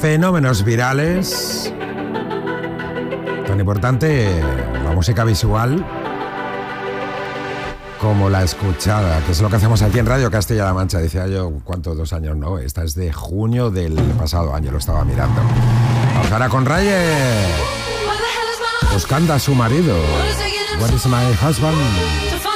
fenómenos virales. Tan importante la música visual como la escuchada, que es lo que hacemos aquí en Radio Castilla-La Mancha. Decía yo, ¿cuánto? 2 años, no. Esta es de junio del pasado año, lo estaba mirando. Vamos ahora con Reyes, buscando a su marido. What is my husband?